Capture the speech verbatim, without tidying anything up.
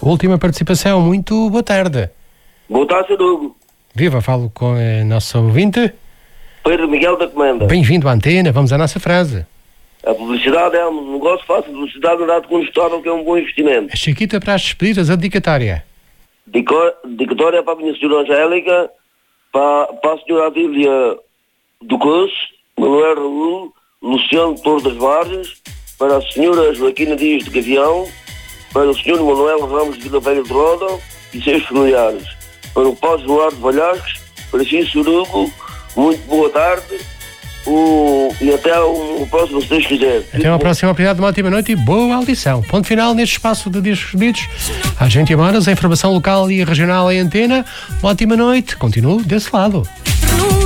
última participação. Muito boa tarde. Boa tarde, senhor Hugo. Viva, falo com a nossa ouvinte. Pedro Miguel da Comenda. Bem-vindo à antena, vamos à nossa frase. A publicidade é um negócio fácil, a publicidade não dá de constatar que é um bom investimento. A Chiquita para as despedidas, a dedicatória. Dedicatória para a minha senhora Angélica, para, para a senhora Adília do Coço, Manuel Raul, Luciano Torre das Vargas, para a senhora Joaquina Dias de Gavião, para o senhor Manuel Ramos de Vila Velha de Roda e seus familiares, para o Paulo Eduardo Valhasques, para si, senhor Hugo, muito boa tarde o, e até o, o próximo, se Deus quiser. Até uma próxima oportunidade, uma ótima noite e boa audição. Ponto final neste espaço de Dias Despedidos. Às vinte horas, a informação local e regional em antena. Uma ótima noite, continuo desse lado.